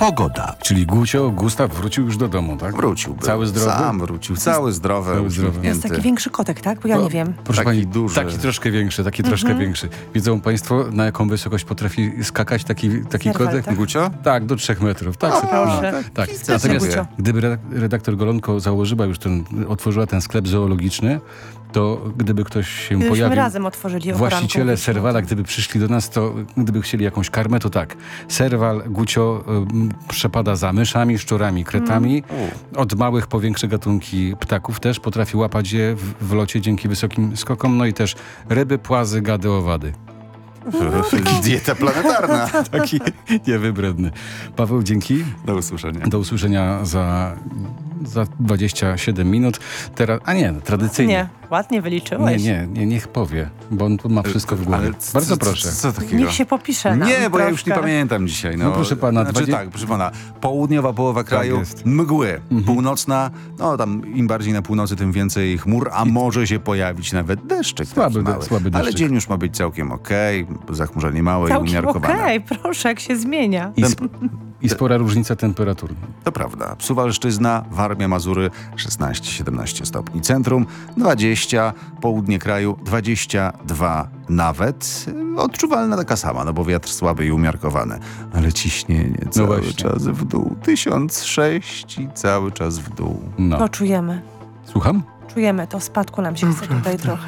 Pogoda. Czyli Gustaw wrócił już do domu, tak? Wrócił. Cały zdrowy? Sam wrócił. Cały zdrowy. Cały zdrowy. To jest taki większy kotek, tak? Bo ja nie wiem. Proszę Taki pani, duży. taki troszkę większy, troszkę większy. Widzą państwo, na jaką wysokość potrafi skakać taki Serwal, kotek? tak? Gucio? Tak, do 3 metrów. Tak, proszę. tak. Natomiast Natomiast gdyby redaktor Golonko otworzyła ten sklep zoologiczny, to gdyby ktoś się Gdybyśmy pojawił, razem otworzyli o poranku, właściciele wyszło. serwala, gdyby przyszli do nas, to gdyby chcieli jakąś karmę, to tak. Serwal Gucio przepada za myszami, szczurami, kretami. Od małych po większe gatunki ptaków też potrafi łapać je w locie dzięki wysokim skokom. No i też ryby, płazy, gady, owady. Dieta planetarna. Taki niewybredny. Paweł, dzięki. Do usłyszenia. Do usłyszenia za 27 minut. Teraz, tradycyjnie. Nie, ładnie wyliczyłeś. Nie, niech powie, bo on ma wszystko w głowie. Bardzo proszę. Co takiego? Niech się popisze nam Nie, bo ja już nie troszkę. pamiętam dzisiaj. No proszę pana, proszę pana, południowa połowa kraju, jest. mgły. Północna, no tam im bardziej na północy, tym więcej chmur, a może się pojawić nawet deszczyk. Słaby taki mały. deszczyk. Ale dzień już ma być całkiem okej, zachmurzenie małe i Całkiem umiarkowane. okej, proszę, jak się zmienia. I spora różnica temperatur. To prawda. Suwalszczyzna, Warmia, Mazury 16-17 stopni. Centrum 20, południe kraju 22 nawet. Odczuwalna taka sama, no bo wiatr słaby i umiarkowany. Ale ciśnienie cały właśnie. czas w dół. 1006 i cały czas w dół. No. To czujemy. Słucham? Czujemy to, spadku nam się chce tutaj trochę.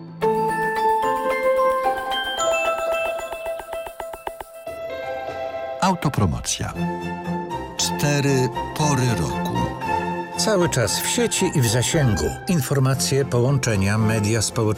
Autopromocja. 4 pory roku. Cały czas w sieci i w zasięgu. Informacje, połączenia, media społecznościowe.